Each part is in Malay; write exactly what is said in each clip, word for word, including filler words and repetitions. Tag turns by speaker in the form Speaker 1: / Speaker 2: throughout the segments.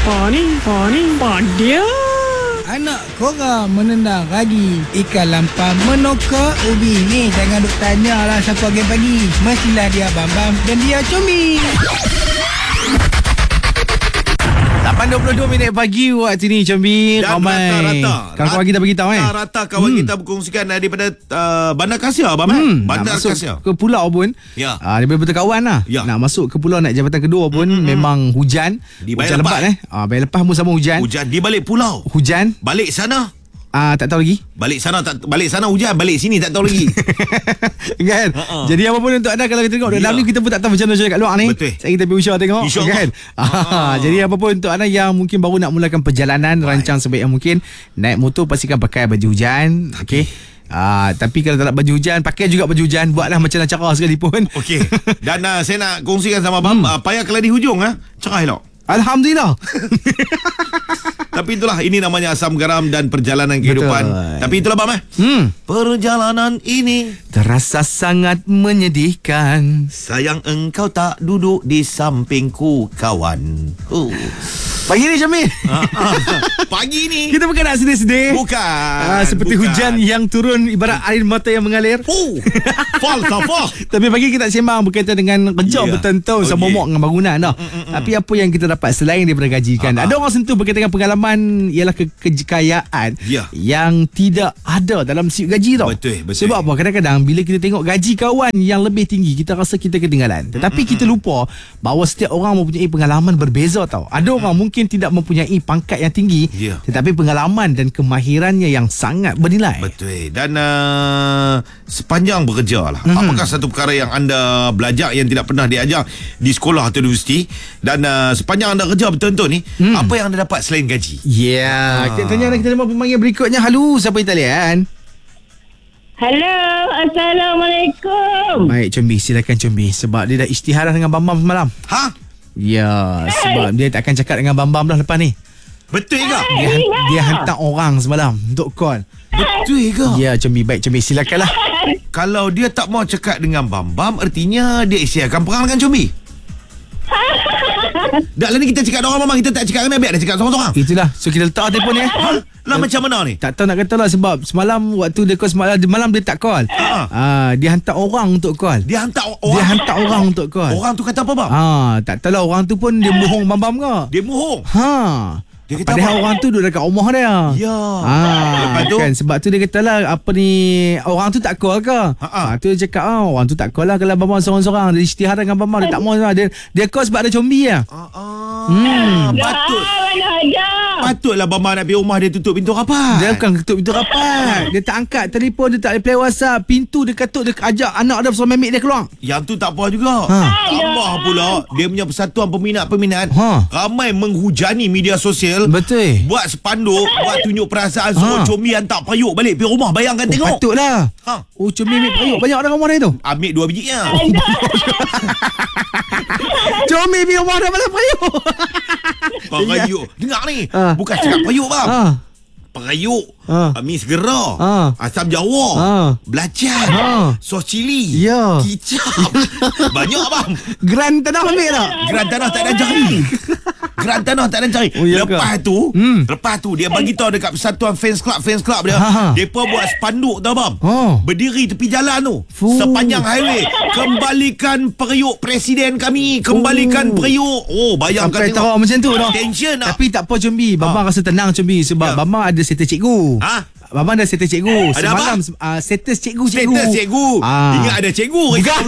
Speaker 1: Apa ni? Apa ni? Padia.
Speaker 2: Anak korang menendang ragi ikan lampam menokak ubi. Ni jangan duk tanya lah siapa game pagi. Mestilah dia Bambam dan dia Combi.
Speaker 3: lapan dua puluh dua minit pagi waktu ni, Combi.
Speaker 4: Dan rata-rata
Speaker 3: Kawan-kawan kita beritahu eh
Speaker 4: Rata-rata kawan hmm. kita berkongsikan daripada uh, Bandar Kasia, Abang hmm. eh? Bandar
Speaker 3: nak masuk
Speaker 4: Kasia
Speaker 3: ke pulau pun
Speaker 4: ya.
Speaker 3: uh, daripada kawan lah
Speaker 4: ya.
Speaker 3: Nak masuk ke pulau naik jabatan kedua pun hmm. memang hujan.
Speaker 4: Di
Speaker 3: Hujan lebat eh uh, Bayar lepas pun sama hujan.
Speaker 4: Hujan di balik pulau.
Speaker 3: Hujan
Speaker 4: Balik sana
Speaker 3: Ah, uh, tak tahu lagi.
Speaker 4: Balik sana tak balik sana hujan, balik sini tak tahu lagi.
Speaker 3: Kan? Uh-uh. Jadi apa pun untuk anda kalau kita tengok dalam
Speaker 4: ya.
Speaker 3: ni kita pun tak tahu macam mana kat luar ni.
Speaker 4: Betul.
Speaker 3: Saya kita pergi usaha tengok kan. Uh-huh. Jadi apa pun untuk anda yang mungkin baru nak mulakan perjalanan, baik. rancang sebaik yang mungkin. Naik motor pastikan pakai baju hujan. Okey. Ah, tapi kalau tak nak baju hujan, pakai juga baju hujan. Buatlah macam nak cara sekalipun.
Speaker 4: Okey. Dan uh, saya nak kongsikan sama abang, hmm. uh, payah keladi hujung ah. Ha? Cerah elok.
Speaker 3: Alhamdulillah.
Speaker 4: Tapi itulah, ini namanya asam garam dan perjalanan kehidupan. Betul. Tapi itulah bang eh.
Speaker 3: Hmm.
Speaker 4: Perjalanan ini
Speaker 3: terasa sangat menyedihkan.
Speaker 4: Sayang engkau tak duduk di sampingku, kawan. Uh.
Speaker 3: Pagi ni Syamil.
Speaker 4: Pagi ni
Speaker 3: kita bukan nak sedih-sedih.
Speaker 4: Bukan.
Speaker 3: Ah, seperti
Speaker 4: bukan.
Speaker 3: hujan yang turun ibarat air mata yang mengalir.
Speaker 4: Oh, falsafah.
Speaker 3: Tapi pagi kita sembang berkaitan dengan kerja yeah. bertentang okay. sama mok dengan bangunan dah. Mm, mm, mm. Tapi apa yang kita dapat selain daripada gaji kan? Uh-huh. Ada orang sentuh berkaitan dengan pengalaman ialah ke- kekayaan yeah. yang tidak ada dalam siup gaji tau.
Speaker 4: Betul, betul.
Speaker 3: Sebab apa? Kadang-kadang bila kita tengok gaji kawan yang lebih tinggi, kita rasa kita ketinggalan. Tetapi mm, mm, kita lupa bahawa setiap orang mempunyai pengalaman berbeza tau. Ada mm. orang mungkin mungkin tidak mempunyai pangkat yang tinggi, yeah. tetapi pengalaman dan kemahirannya yang sangat bernilai.
Speaker 4: Betul. Dan uh, sepanjang bekerja lah, mm-hmm. apakah satu perkara yang anda belajar yang tidak pernah diajar di sekolah atau universiti, dan uh, sepanjang anda kerja betul-betul ni, mm. apa yang anda dapat selain gaji?
Speaker 3: Ya, yeah. ha. Kita tanya kita terima pemanggil berikutnya. Halo, siapa di talian?
Speaker 5: Halo, Assalamualaikum.
Speaker 3: Baik, Combi, silakan Combi. Sebab dia dah isytiharah dengan Bambam semalam.
Speaker 4: Ha?
Speaker 3: Ya, sebab dia tak akan cakap dengan Bambam dah lepas ni.
Speaker 4: Betul ke?
Speaker 3: Dia, dia hantar orang semalam untuk call.
Speaker 4: Betul ke?
Speaker 3: Ya, Combi. Baik, Combi, silakanlah.
Speaker 4: Kalau dia tak mau cakap dengan Bambam, artinya dia isiakan perang dengan Combi. Dah lah ni kita cakap dengan orang Bambam, kita tak cakap dengan dia, biar dia cakap seorang-seorang.
Speaker 3: Itulah. So kita letak telefon ni. Ha?
Speaker 4: Lah macam mana ni?
Speaker 3: Tak tahu nak kata lah, sebab semalam waktu dia call semalam, malam dia tak call. Ha. Ah, dia hantar orang untuk call.
Speaker 4: Dia hantar orang.
Speaker 3: Dia hantar orang untuk call.
Speaker 4: Orang tu kata apa, bang?
Speaker 3: Ah, tak tahu lah orang tu pun dia mohong Bambam ke?
Speaker 4: Dia mohong.
Speaker 3: Ha.
Speaker 4: Dia kata
Speaker 3: padahal
Speaker 4: apa?
Speaker 3: orang tu duduk dekat rumah dia.
Speaker 4: Ya.
Speaker 3: Ah,
Speaker 4: lepas tu
Speaker 3: kan, sebab tu dia kata lah, apa ni, orang tu tak call ke? Ha, tu dia cakap ah, orang tu tak call lah kalau Bambam seorang-seorang. Dia isytihar dengan Bambam, dia tak mau lah. Dia dia call sebab ada Combi lah.
Speaker 4: Ah, ah.
Speaker 3: Hmm.
Speaker 4: Patut.
Speaker 5: Mana ada.
Speaker 4: Patutlah Bambam nak pergi rumah dia tutup pintu rapat.
Speaker 3: Dia bukan tutup pintu rapat. Dia tak angkat telefon, dia tak reply WhatsApp. Pintu dia katuk, dia ajak anak dia bersama memik dia keluar.
Speaker 4: Yang tu tak apa juga.
Speaker 3: Ha.
Speaker 4: Tambah pula dia punya persatuan peminat-peminat
Speaker 3: Ha.
Speaker 4: ramai menghujani media sosial.
Speaker 3: Betul.
Speaker 4: Buat spanduk, buat tunjuk perasaan, suruh
Speaker 3: Ha.
Speaker 4: Combi hantar payuk balik pergi rumah. Bayangkan
Speaker 3: Oh,
Speaker 4: tengok.
Speaker 3: patutlah.
Speaker 4: Ha.
Speaker 3: Oh, Combi ambil payuk banyak dalam rumah dia tu.
Speaker 4: Ambil dua biji ya.
Speaker 3: Combi pergi rumah dia malah payuk.
Speaker 4: Payuk. Dengar ni.
Speaker 3: Ha.
Speaker 4: Bukan cakap payuk bang.
Speaker 3: Ha.
Speaker 4: Perayuk,
Speaker 3: Ha.
Speaker 4: mi segera,
Speaker 3: Ha.
Speaker 4: asam jawa,
Speaker 3: Ha.
Speaker 4: belacan,
Speaker 3: Ha.
Speaker 4: sos cili,
Speaker 3: Ya.
Speaker 4: kicap. Banyak bang.
Speaker 3: Gran tanah ambil tak?
Speaker 4: Geran tanah tak ada jari. Geran tanah tak ada jari.
Speaker 3: Oh, ya
Speaker 4: lepas
Speaker 3: ke?
Speaker 4: tu,
Speaker 3: Hmm.
Speaker 4: lepas tu dia bagi tahu dekat persatuan fans club, fans club dia,
Speaker 3: Ha, ha.
Speaker 4: depa buat spanduk tau bang.
Speaker 3: Oh.
Speaker 4: Berdiri tepi jalan tu,
Speaker 3: Fuh.
Speaker 4: sepanjang highway. Kembalikan periuk presiden kami, kembalikan
Speaker 3: Oh.
Speaker 4: periuk. Oh, bayangkan
Speaker 3: Sampai teruk macam tu dah.
Speaker 4: Tension tak?
Speaker 3: Tapi tak apa Combi, Bambang
Speaker 4: Ha.
Speaker 3: rasa tenang Combi sebab
Speaker 4: Ya.
Speaker 3: Bambang ada status cikgu.
Speaker 4: Ha?
Speaker 3: Bambang ada status cikgu.
Speaker 4: Ada apa?
Speaker 3: Semalam uh, status cikgu-cikgu.
Speaker 4: Status cikgu.
Speaker 3: Ah.
Speaker 4: Ingat ada cikgu.
Speaker 3: Bukan.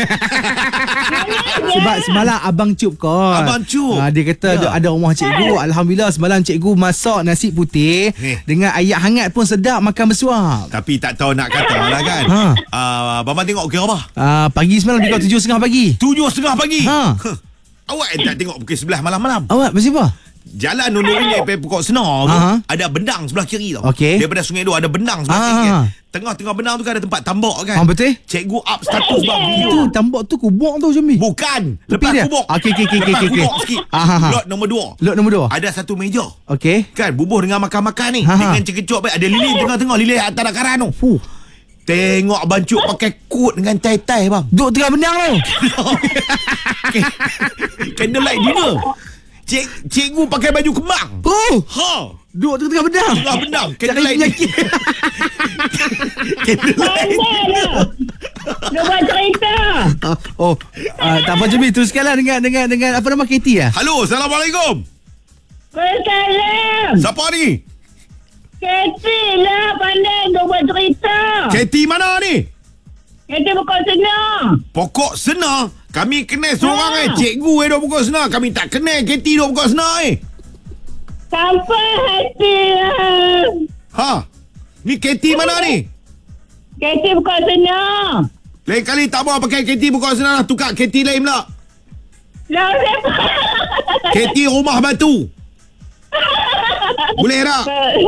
Speaker 3: Sebab semalam Abang Cup call.
Speaker 4: Abang Cup.
Speaker 3: Ah, dia kata
Speaker 4: Ya.
Speaker 3: ada, ada rumah cikgu. Alhamdulillah semalam cikgu masak nasi putih
Speaker 4: Eh.
Speaker 3: dengan air hangat pun sedap, makan bersuap.
Speaker 4: Tapi tak tahu nak kata lah kan.
Speaker 3: Ha.
Speaker 4: Uh, Bambang tengok kira apa?
Speaker 3: Ah, pagi semalam dia call tujuh tiga puluh pagi.
Speaker 4: Tujuh setengah pagi.
Speaker 3: Ha.
Speaker 4: Huh. Awak tak tengok pukul sebelas malam-malam.
Speaker 3: Awak pasal apa?
Speaker 4: Jalan Nunuk ini sampai pokok senar tu,
Speaker 3: Aha.
Speaker 4: ada bendang sebelah kiri tau.
Speaker 3: Okey.
Speaker 4: Daripada Sungai Dua ada bendang sebelah
Speaker 3: Ah.
Speaker 4: kiri kan. Tengah-tengah bendang tu kan ada tempat tambak kan.
Speaker 3: Ah, betul?
Speaker 4: Cikgu up status bang video.
Speaker 3: Itu tambak tu kubur tu Combi.
Speaker 4: Bukan.
Speaker 3: Tepi
Speaker 4: Lepas
Speaker 3: dia?
Speaker 4: kubur.
Speaker 3: Okey, okey, okey,
Speaker 4: Lepas
Speaker 3: okey, okey.
Speaker 4: kubur sikit.
Speaker 3: Ah, ha, ha.
Speaker 4: Lot nombor dua.
Speaker 3: Lot nombor dua.
Speaker 4: Ada satu meja.
Speaker 3: Okey.
Speaker 4: Kan bubuh dengan makan-makan ni.
Speaker 3: Ha, ha.
Speaker 4: Dengan cekecok baik. Ada lilin tengah-tengah. Lilin atas dakaran tu.
Speaker 3: Fuh.
Speaker 4: Tengok Abang Cuk pakai kod dengan tai-tai bang.
Speaker 3: Duk tengah bendang tu.
Speaker 4: Candlelight dinner. Cik, cikgu pakai baju kemang.
Speaker 3: Oh,
Speaker 4: Ha.
Speaker 3: duduk tengah bedang.
Speaker 4: Tengah benang.
Speaker 3: Cari
Speaker 4: Candlelight ni.
Speaker 3: penyakit.
Speaker 4: Candlelight.
Speaker 5: Pandai lah. Dia buat cerita.
Speaker 3: Ah, oh, uh, tak apa Jumi, teruskanlah dengan dengan dengan apa nama Katie ah?
Speaker 4: Halo, Assalamualaikum.
Speaker 5: Waalaikumsalam.
Speaker 4: Siapa ni?
Speaker 5: Keti lah pandai dia buat cerita.
Speaker 4: Katie mana ni?
Speaker 5: Keti bukan senang.
Speaker 4: Pokok senar. Kami kenal seorang
Speaker 5: Ha.
Speaker 4: eh. Cikgu eh duk pokok senar. Kami tak kenal Katie duk pokok senar eh.
Speaker 5: Sampai hati lah.
Speaker 4: Ha. Ni Katie mana ni?
Speaker 5: Keti bukan senang.
Speaker 4: Lain kali tak mau pakai Katie pokok senar lah. Tukar Katie lain pula.
Speaker 5: Lah siapa?
Speaker 4: Katie rumah batu. Boleh tak?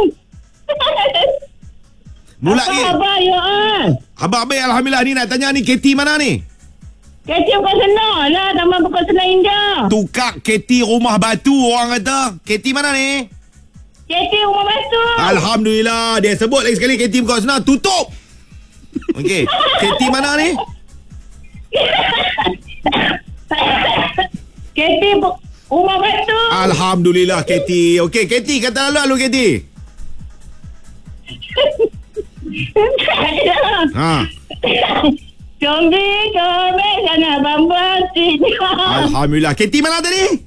Speaker 4: Mula ni.
Speaker 5: Apa abang you all?
Speaker 4: Abang Abang Alhamdulillah ni nak tanya ni Katie mana ni?
Speaker 5: Keti bukan senang lah. Taman bukan senang indah.
Speaker 4: Tukar Katie rumah batu orang kata. Katie mana ni?
Speaker 5: Keti rumah batu.
Speaker 4: Alhamdulillah. Dia sebut lagi sekali Katie pokok senar. Tutup. Okey. Katie mana ni?
Speaker 5: Keti bu- rumah batu.
Speaker 4: Alhamdulillah Katie. Okey Katie kata lalu lalu Katie. Ha.
Speaker 5: Combi, combi, jangan bambang sini.
Speaker 4: Alhamdulillah. Katie mana tadi?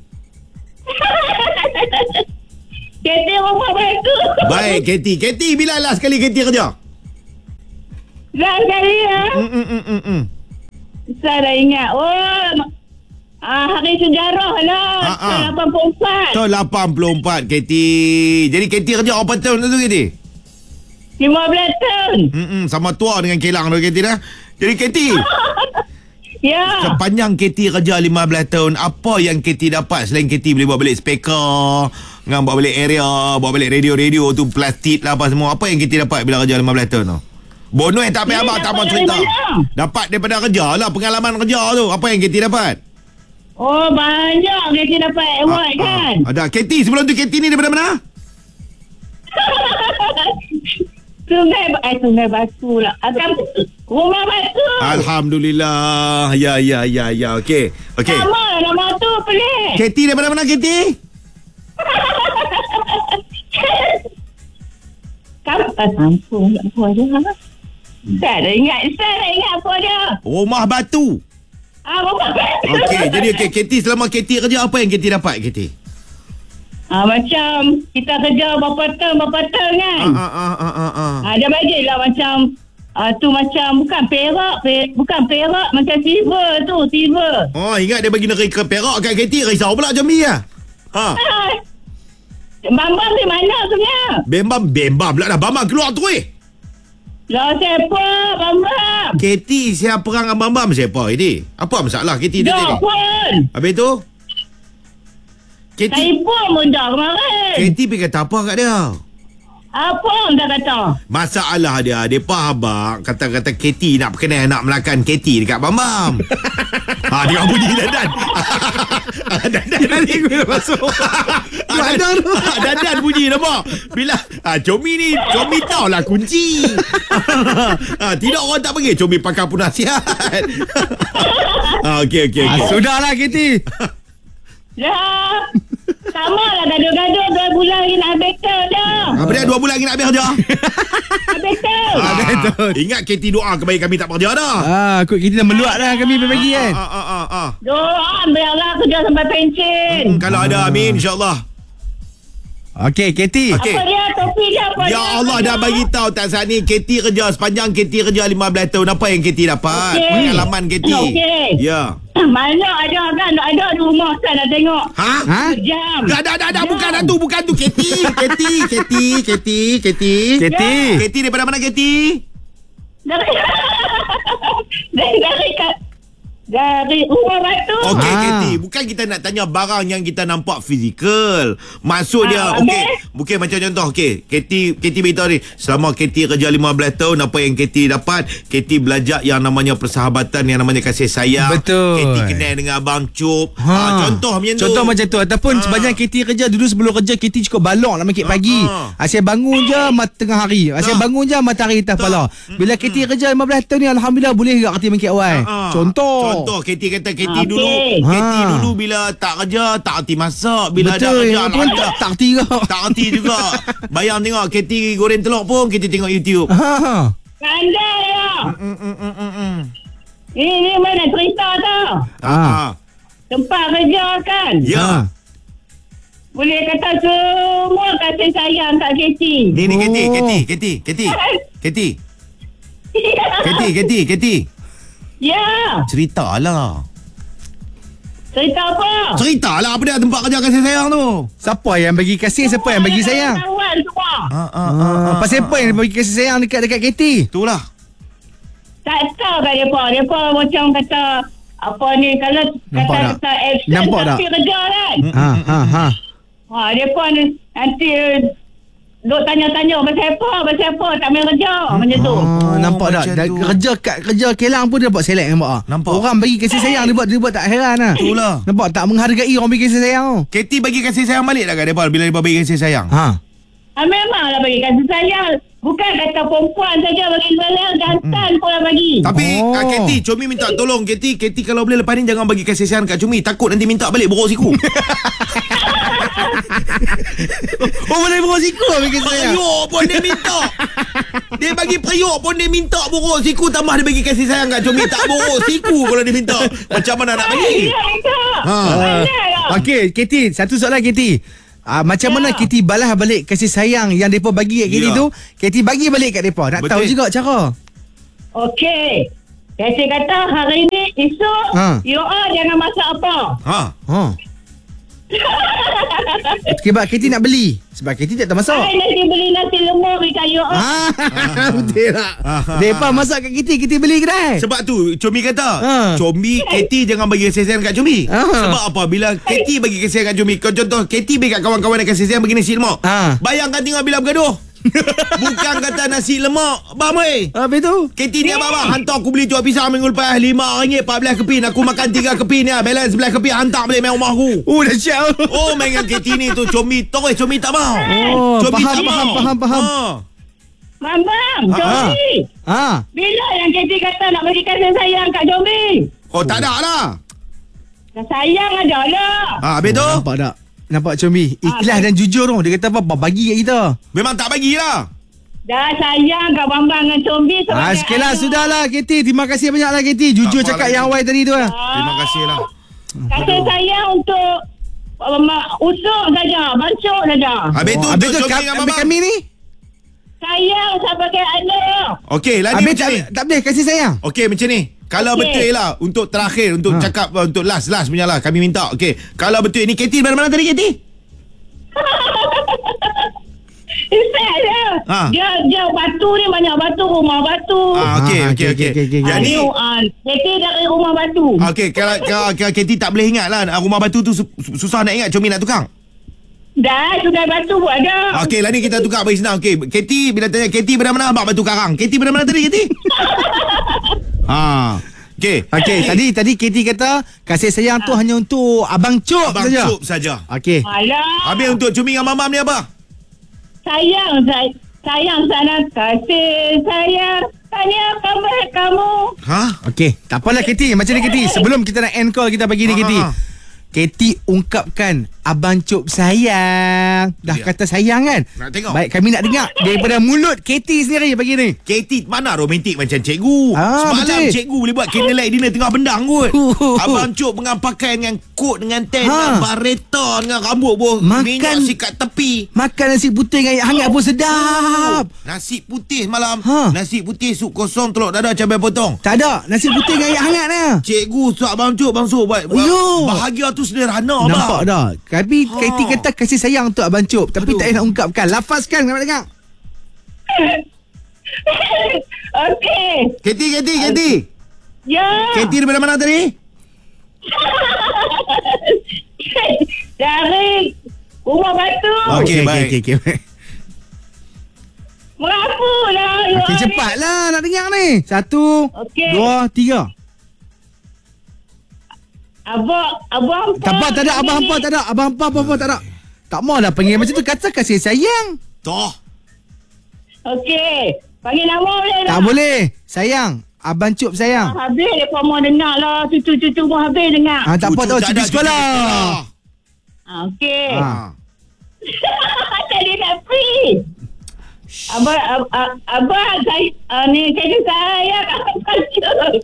Speaker 5: Keti rumah batu.
Speaker 4: Baik Katie. Katie bila last kali Katie kerja?
Speaker 5: Dah kali ya.
Speaker 4: Mm mm mm mm, mm.
Speaker 5: Saya dah ingat. Oh, ah, hari sejarah lah.
Speaker 4: Ha, ha.
Speaker 5: Tahun lapan puluh empat.
Speaker 4: Tahun lapan puluh empat Katie. Jadi Katie kerja berapa tahun tu Katie?
Speaker 5: lima belas tahun.
Speaker 4: Mm mm, sama tua dengan Kelang tu Katie dah. Jadi Katie,
Speaker 5: Ya.
Speaker 4: sepanjang Katie kerja lima belas tahun, apa yang Katie dapat selain Katie boleh bawa balik speaker, dengan bawa balik area, bawa balik radio-radio tu, plastik lah apa semua. Apa yang Katie dapat bila kerja lima belas tahun tu? Bonus tak payah
Speaker 5: Ni
Speaker 4: abang, tak
Speaker 5: dapat
Speaker 4: mau
Speaker 5: dari
Speaker 4: cerita.
Speaker 5: mana?
Speaker 4: Dapat daripada kerja lah, pengalaman kerja tu. Apa yang Katie dapat?
Speaker 5: Oh, banyak Keti dapat award kan.
Speaker 4: Ah, ada. Katie, sebelum tu Katie ni daripada mana?
Speaker 5: Sungai, eh, sungai batu lah. Akan rumah batu.
Speaker 4: Alhamdulillah. Ya, ya, ya, ya. Okey. Okey.
Speaker 5: Sama nama tu pelik.
Speaker 4: Katie daripada mana Katie?
Speaker 5: Kampung kampung apa dia? Ha? Saya dah ingat, saya dah ingat apa dia.
Speaker 4: Rumah batu.
Speaker 5: Ah, rumah batu.
Speaker 4: Okey, jadi okey Katie, selama Katie kerja apa yang Katie dapat Katie?
Speaker 5: Ah, macam kita kerja berapa tahun, berapa tahun kan.
Speaker 4: Ah ah ah ah ah.
Speaker 5: Ah, dia bagilah macam ah, tu macam bukan perak, pe, bukan perak, macam silver tu, silver.
Speaker 4: Oh, ingat dia bagi negeri ke Perak kat Katie, risau pula Jambi lah. Ha.
Speaker 5: Ah, Bambang di mana sebenarnya?
Speaker 4: Bembam, bembam pula dah. Bambam keluar tu eh.
Speaker 5: Lah siapa Bambang?
Speaker 4: Katie siapa perang dengan Bambam siapa ini? Apa masalah Katie tadi
Speaker 5: Dah
Speaker 4: ni?
Speaker 5: pun.
Speaker 4: Habis tu? Katie,
Speaker 5: Saya pun pun dah kemarin.
Speaker 4: Katie pergi kata apa kat dia?
Speaker 5: Apa orang dah kata?
Speaker 4: Masalah dia, dia abang kata-kata Katie nak perkenal anak Melakan Katie dekat Bambam. Ha, dia bunyi dandan. Dandan tadi aku dah masuk. Dandan. Dandan bunyi nampak. Bila ha, Comi ni, Comi tahulah kunci. Ha, tidak orang tak pergi. Comi pakai penasihat. Ha, okey okey
Speaker 3: Ah,
Speaker 4: okey.
Speaker 3: sudahlah Katie.
Speaker 5: Dah. Sama lah gaduh-gaduh dua bulan lagi nak habis tahun dah.
Speaker 4: Apa dia dua bulan lagi nak habis kerja?
Speaker 5: Habis tahun.
Speaker 4: Ha,
Speaker 3: betul.
Speaker 4: ingat Katie doa kebaikan kami tak bekerja dah.
Speaker 3: Ah, kot kita dah meluat dah kami pagi kan.
Speaker 4: Ah, ah, ah, ah.
Speaker 5: Doa biarlah kerja sampai pencen.
Speaker 4: Hmm, kalau ada amin insya-Allah.
Speaker 3: Okey, Katie.
Speaker 4: Okey.
Speaker 5: Apa dia? Topi dia apa
Speaker 4: Ya
Speaker 5: dia?
Speaker 4: Allah
Speaker 5: Apa
Speaker 4: dah
Speaker 5: dia?
Speaker 4: bagi tahu tak saat ni Katie kerja sepanjang Katie kerja lima belas tahun apa yang Katie dapat?
Speaker 5: Okey.
Speaker 4: Pengalaman Katie.
Speaker 5: Okey.
Speaker 4: Ya.
Speaker 5: Mana ada kan? Ada di rumah saya nak tengok.
Speaker 4: Ha?
Speaker 3: Ha?
Speaker 5: Jam.
Speaker 4: Dah dah dah, dah.
Speaker 5: Jam.
Speaker 4: bukan dah tu bukan tu Katie. Katie, Katie, Katie, Katie.
Speaker 3: Katie.
Speaker 4: Katie daripada mana Katie?
Speaker 5: Dari dari dari kat dari rumah batu.
Speaker 4: Okey
Speaker 3: Ah.
Speaker 4: Katie, bukan kita nak tanya barang yang kita nampak fizikal. Maksud dia
Speaker 5: Ah,
Speaker 4: okey,
Speaker 5: habis?
Speaker 4: bukan macam contoh okey, Katie Katie beritahu ni, selama Katie kerja lima belas tahun apa yang Katie dapat? Katie belajar yang namanya persahabatan, yang namanya kasih sayang.
Speaker 3: Betul.
Speaker 4: Katie kenal dengan abang Cop. Ha.
Speaker 3: Ha.
Speaker 4: contoh macam tu.
Speaker 3: Contoh macam tu. Ataupun
Speaker 4: Ha.
Speaker 3: sepanjang Katie kerja, dulu sebelum kerja Katie cukup balok nak makit pagi.
Speaker 4: Ha.
Speaker 3: Asyik bangun je mat tengah hari. Asyik
Speaker 4: Ha.
Speaker 3: bangun je matahari atas kepala. Bila Katie kerja lima belas tahun ni alhamdulillah boleh juga Katie makit awal.
Speaker 4: Ha.
Speaker 3: Contoh.
Speaker 4: contoh K T kata K T
Speaker 5: Ah,
Speaker 4: dulu
Speaker 5: okey.
Speaker 4: K T
Speaker 3: Ha.
Speaker 4: dulu bila tak kerja tak erti masak, bila
Speaker 3: Betul.
Speaker 4: ada kerja
Speaker 3: Apa pun tak, tak erti kau.
Speaker 4: tak erti juga. Bayang tengok K T goreng telur pun K T tengok YouTube.
Speaker 3: Ha.
Speaker 5: Pandai lah.
Speaker 4: Mm, mm, mm, mm, mm.
Speaker 5: Ini, ini mana cerita tau.
Speaker 4: Ah.
Speaker 5: Tempat kerja kan.
Speaker 4: Ya.
Speaker 3: Ha.
Speaker 5: Boleh kata semua kasih sayang kat K T.
Speaker 4: Ni ni K T
Speaker 3: Oh.
Speaker 4: K T K T K T K T K T K T K T
Speaker 5: Ya.
Speaker 4: ceritalah.
Speaker 5: Cerita apa?
Speaker 4: Ceritalah apa dia tempat kerja kasih sayang tu.
Speaker 3: Siapa yang bagi kasih, siapa yang bagi sayang?
Speaker 5: Kawan semua.
Speaker 4: Ah ah
Speaker 3: Ah, pasal apa yang bagi kasih sayang dekat dekat K T?
Speaker 4: Itulah.
Speaker 5: Tak tahu kat mereka. Mereka macam kata apa ni kalau
Speaker 3: Nampak
Speaker 5: kata
Speaker 3: tak?
Speaker 5: kata absent
Speaker 3: Nampak tak?
Speaker 5: tapi kerja kan.
Speaker 3: Ha ha ha.
Speaker 5: Ha, mereka ni nanti duk tanya-tanya pasal apa, pasal apa tak main kerja macam tu.
Speaker 3: Oh, nampak tak?
Speaker 4: macam
Speaker 3: Dah
Speaker 4: tu.
Speaker 3: kerja kat kerja Kelang pun dia dapat select nampak ah.
Speaker 4: Nampak.
Speaker 3: Orang bagi kasih sayang dia buat dia buat tak heran ah.
Speaker 4: Itulah.
Speaker 3: Nampak tak menghargai orang bagi kasih sayang tu.
Speaker 4: K T bagi kasih sayang balik tak kat depa bila depa bagi kasih sayang?
Speaker 3: Ha.
Speaker 5: Ha, memanglah bagi kasih sayang. Bukan kata perempuan saja bagi sayang, jantan pun lah bagi.
Speaker 4: Tapi
Speaker 3: Oh.
Speaker 4: oh. K T Comi minta tolong K T K T kalau boleh lepas ni jangan bagi kasih sayang kat Comi, takut nanti minta balik borok siku.
Speaker 3: Oh boleh bawa siku bagi kasih sayang.
Speaker 4: Periuk pun dia minta. Dia bagi periuk pun dia minta borok siku, tambah dia bagi kasih sayang kat Comi, tak borok siku kalau dia minta. Macam mana nak bagi?
Speaker 5: Ya, minta.
Speaker 4: Ha.
Speaker 5: Pandai lah.
Speaker 3: Okey, K T, satu soalan K T. Ah, macam
Speaker 5: Ya.
Speaker 3: mana K T balas balik kasih sayang yang depa bagi kat K T
Speaker 4: Ya.
Speaker 3: tu, K T bagi balik kat depa. Nak
Speaker 4: Betul.
Speaker 3: tahu juga cara.
Speaker 5: Okey. Saya kata hari ni esok
Speaker 3: Ha.
Speaker 5: you all jangan masak apa.
Speaker 4: Ha.
Speaker 3: Ha. Sebab K T nak beli. Sebab K T tak tahu masak.
Speaker 5: Saya nanti beli nasi lemur dekat you all.
Speaker 3: Ah, betul tak? Depa masak kat K T, K T beli kedai.
Speaker 4: Sebab tu Comi kata
Speaker 3: Ha.
Speaker 4: Comi K T jangan bagi kasih sayang kat Comi.
Speaker 3: Ha.
Speaker 4: Sebab apa? Bila K T bagi kasih sayang kat Comi, kau contoh K T bagi kat kawan-kawan yang kasih sayang bagi nasi lemak.
Speaker 3: Ha.
Speaker 4: Bayangkan tengok bila bergaduh. Bukan kata nasi lemak bang weh.
Speaker 3: Habis tu?
Speaker 4: K T ni abang abang hantar aku beli cuak pisang minggu lepas lima ringgit empat belas keping. Aku makan tiga keping ni, balance sebelas keping, hantar balik main rumah aku.
Speaker 3: Oh, dahsyat.
Speaker 4: Oh, main dengan K T ni tu Comi terus Comi tak mau.
Speaker 3: Oh,
Speaker 4: Comi
Speaker 3: faham,
Speaker 4: tak
Speaker 3: faham,
Speaker 4: mau.
Speaker 3: faham, faham.
Speaker 4: Ha.
Speaker 5: Mambang,
Speaker 4: Ha.
Speaker 5: Jomi.
Speaker 3: Ha.
Speaker 5: Bila yang K T kata nak bagi kasih sayang kat Jomi?
Speaker 4: Oh, tak ada lah.
Speaker 5: Sayang ada lah.
Speaker 4: Ha, habis tu
Speaker 3: Nampak tak? Nampak Combi? Ikhlas
Speaker 5: Ah,
Speaker 3: dan jujur tu. Dia kata apa? Bagi kat kita.
Speaker 4: memang tak bagilah.
Speaker 5: Dah sayang kat Bambang dengan Combi sebagai
Speaker 3: Ah, sekali lah.
Speaker 5: anak.
Speaker 3: Sudahlah K T. Terima kasih banyaklah K T. Jujur
Speaker 4: Tak apa
Speaker 3: cakap
Speaker 4: lagi.
Speaker 3: yang awal tadi tu lah.
Speaker 4: Terima kasih lah.
Speaker 5: Kasih sayang untuk um, usuk saja, bancuk saja.
Speaker 4: Habis tu
Speaker 3: Oh, habis
Speaker 4: untuk
Speaker 3: tu
Speaker 4: Comi
Speaker 3: kam-
Speaker 4: dengan
Speaker 3: habis
Speaker 4: Mamang.
Speaker 3: kami ni?
Speaker 5: Sayang sebagai anak.
Speaker 4: Okey, lah ni
Speaker 3: Habis
Speaker 4: macam
Speaker 3: tak,
Speaker 4: ni.
Speaker 3: tak boleh kasih sayang?
Speaker 4: Okey, macam ni. Kalau
Speaker 5: Okey.
Speaker 4: betul lah untuk terakhir untuk
Speaker 3: Ha.
Speaker 4: cakap uh, untuk last last punya lah kami minta. Okey. Kalau betul ni K T dari mana tadi K T?
Speaker 5: Isat dia.
Speaker 4: Ha.
Speaker 5: Dia dia batu ni banyak batu, rumah batu.
Speaker 4: Ah, okey
Speaker 3: Ah,
Speaker 4: okey
Speaker 3: okey,
Speaker 4: okey.
Speaker 3: okey, okey.
Speaker 4: Jadi
Speaker 5: uh, K T dari rumah batu.
Speaker 4: okey kalau kalau kalau K T tak boleh ingat lah rumah batu tu su- su- susah nak ingat Comi nak tukang.
Speaker 5: Dah, sudah batu pun ada.
Speaker 4: Okey, lah ni kita tukar bagi senang. Okey, K T bila tanya K T pada mana abang batu karang. K T pada mana tadi K T? Ha. Okey.
Speaker 3: Okey, tadi tadi K T kata kasih sayang tu hanya untuk Abang Cuk
Speaker 4: Abang
Speaker 3: saja.
Speaker 4: Cuk saja.
Speaker 3: Okey.
Speaker 5: Alah.
Speaker 4: Habis untuk Comi dengan Mamam ni apa?
Speaker 5: Sayang, say, sayang sana kasih sayang. Tanya kabar kamu.
Speaker 4: Ha?
Speaker 3: Okey, tak apalah K T. Macam ni K T. Sebelum kita nak end call kita pagi ni K T.
Speaker 4: Ha, ha.
Speaker 3: K T ungkapkan Abang Cuk sayang. Dah
Speaker 4: Ya.
Speaker 3: kata sayang kan?
Speaker 4: Nak tengok.
Speaker 3: Baik, kami nak dengar daripada mulut K T sendiri pagi ni.
Speaker 4: K T mana romantik macam cikgu.
Speaker 3: Ah,
Speaker 4: Semalam
Speaker 3: betul.
Speaker 4: cikgu boleh buat candlelight dinner tengah bendang kot.
Speaker 3: Huh.
Speaker 4: Abang Cuk dengan pakaian dengan coat dengan
Speaker 3: Ha.
Speaker 4: ten dengan bareta dengan rambut pun
Speaker 3: Makan-
Speaker 4: minyak sikat tepi.
Speaker 3: Makan nasi putih dengan air hangat pun sedap.
Speaker 4: Nasi putih malam.
Speaker 3: Ha.
Speaker 4: Nasi putih sup kosong telur dadah cabai potong.
Speaker 3: Tak ada, nasi putih dengan air hangat ni.
Speaker 4: Cikgu suap Abang Cuk Bang Cuk buat, buat
Speaker 3: Yo.
Speaker 4: bahagia tu sederhana abang.
Speaker 3: Nampak dah. Tapi
Speaker 4: Ha.
Speaker 3: K T kata kasih sayang untuk Abang Cuk. Tapi
Speaker 4: Aduh.
Speaker 3: tak payah nak ungkapkan. Lafazkan nak dengar.
Speaker 5: Okey.
Speaker 4: K T K T K T.
Speaker 5: Ya.
Speaker 4: K T daripada mana tadi?
Speaker 5: Dari rumah batu.
Speaker 4: Okey, baik.
Speaker 3: Okey, okey, okey.
Speaker 5: Merapu lah. you
Speaker 3: Okey,
Speaker 5: all ni.
Speaker 3: cepatlah nak dengar ni. Satu,
Speaker 5: Okey.
Speaker 3: dua, tiga.
Speaker 5: Abang, abang
Speaker 3: Tak apa, tak ada. Abang hampa tak ada. Abang hampa apa-apa tak ada. Tak maulah panggil macam tu. Kata kasih sayang.
Speaker 4: Toh.
Speaker 5: Okey. Panggil nama boleh
Speaker 3: Tak boleh. Sayang. Abang Cop sayang.
Speaker 5: Ah, habis lepas mau dengar lah. Cucu-cucu mau habis dengar.
Speaker 3: Ah, tak apa
Speaker 4: Cucu
Speaker 3: tahu
Speaker 4: tak
Speaker 3: cuti
Speaker 4: ada,
Speaker 3: sekolah.
Speaker 5: Ah, okey.
Speaker 3: Ah.
Speaker 5: Tadi nak free. Abang, ab, ab, abang, saya, uh, ni kerja saya kat Pasir.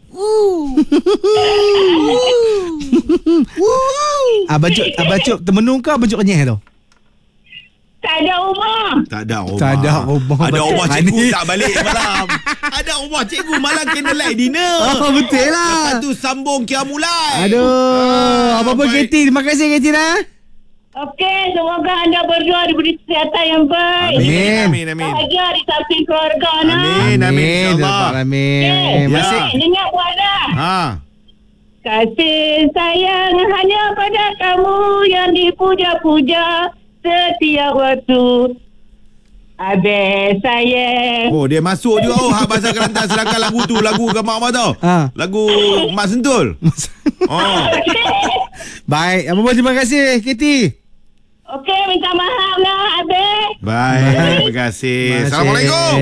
Speaker 3: Abang Cop, Abang Cop termenung ke Abang Cop kenyeh tu?
Speaker 5: Tak ada rumah.
Speaker 4: Tak ada rumah.
Speaker 3: Tak ada rumah.
Speaker 4: Ada
Speaker 3: Betul.
Speaker 4: rumah cikgu
Speaker 3: Ni.
Speaker 4: tak balik malam. Ada rumah cikgu malam candlelight dinner.
Speaker 3: Oh, betul lah.
Speaker 4: Lepas tu sambung Kia mulai.
Speaker 3: Aduh, apa-apa
Speaker 4: baik.
Speaker 3: Katie. Terima kasih Katie dah.
Speaker 5: Okey, semoga anda berdua diberi kesihatan yang baik.
Speaker 3: Amin.
Speaker 4: Amin, amin.
Speaker 5: Bahagia di samping keluarga nak.
Speaker 4: Amin, amin, insyaAllah.
Speaker 3: Amin.
Speaker 5: Okey,
Speaker 3: Masih.
Speaker 4: Ya.
Speaker 5: dengar buatlah.
Speaker 4: Ha.
Speaker 5: Kasih sayang hanya pada kamu yang dipuja-puja setiap waktu. Habis sayang.
Speaker 4: Oh, dia masuk juga. Oh, hak bahasa Kelantan. Sedangkan lagu tu, lagu Gamak Mak tau.
Speaker 3: Ha.
Speaker 4: Lagu Mak Sentul. Oh.
Speaker 3: Baik, apa-apa terima kasih Katie.
Speaker 5: Okey, minta maaf lah habis.
Speaker 4: Baik, terima kasih. Assalamualaikum.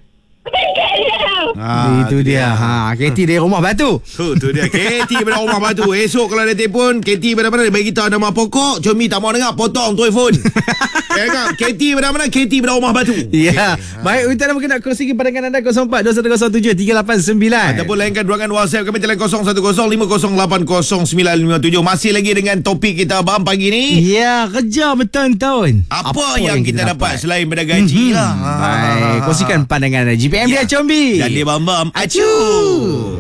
Speaker 3: Ah, itu dia. Ha, Katie dari Rumah Batu.
Speaker 4: Tu, tu dia. Katie pada Rumah Batu. Esok kalau ada telefon, Katie pada mana? Dia bagi tahu nama pokok. Comi tak mau dengar, potong telefon. Ya kan? Katie pada mana? Katie pada Rumah Batu.
Speaker 3: Ya. Baik, Uitan mungkin nak kongsi pandangan anda kosong empat dua satu kosong tujuh tiga lapan sembilan.
Speaker 4: Ataupun lainkan ruangan WhatsApp kami tele kosong satu kosong lima kosong lapan kosong sembilan lima tujuh. Masih lagi dengan topik kita abang pagi ni.
Speaker 3: Ya, kerja bertahun-tahun.
Speaker 4: Apa, yang, kita, dapat, selain pada gaji
Speaker 3: Mhm.
Speaker 4: lah.
Speaker 3: Baik, kongsikan pandangan anda. G P M dia Combi.
Speaker 4: Dan dia bam-bam. Acu.